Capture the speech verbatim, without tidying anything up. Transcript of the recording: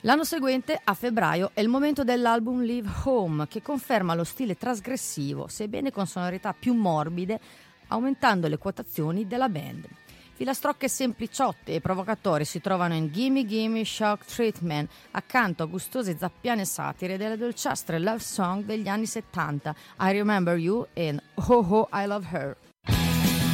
L'anno seguente, a febbraio, è il momento dell'album Live Home, che conferma lo stile trasgressivo, sebbene con sonorità più morbide, aumentando le quotazioni della band. Filastrocche sempliciotte e provocatorie si trovano in Gimme Gimme Shock Treatment, accanto a gustose zappiane satire delle dolciastre love song degli anni settanta, I Remember You e Oh Oh I Love Her.